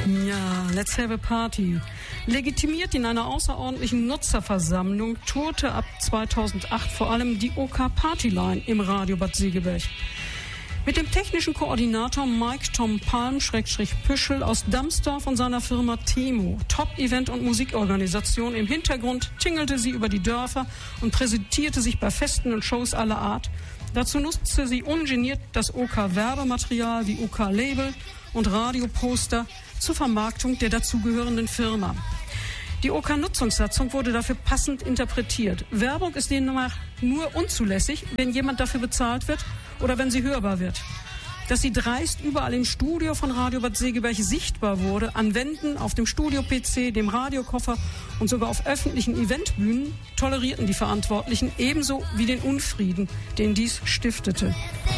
Ja, Let's Have a Party. Legitimiert in einer außerordentlichen Nutzerversammlung tourte ab 2008 vor allem die OK Partyline im Radio Bad Segeberg. Mit dem technischen Koordinator Mike Tom Palm-Püschel aus Damsdorf und seiner Firma Temo, Top-Event- und Musikorganisation im Hintergrund, tingelte sie über die Dörfer und präsentierte sich bei Festen und Shows aller Art. Dazu nutzte sie ungeniert das OK-Werbematerial wie OK-Label und Radioposter zur Vermarktung der dazugehörenden Firma. Die OK-Nutzungssatzung wurde dafür passend interpretiert. Werbung ist demnach nur unzulässig, wenn jemand dafür bezahlt wird oder wenn sie hörbar wird. Dass sie dreist überall im Studio von Radio Bad Segeberg sichtbar wurde, an Wänden, auf dem Studio-PC, dem Radiokoffer und sogar auf öffentlichen Eventbühnen, tolerierten die Verantwortlichen ebenso wie den Unfrieden, den dies stiftete.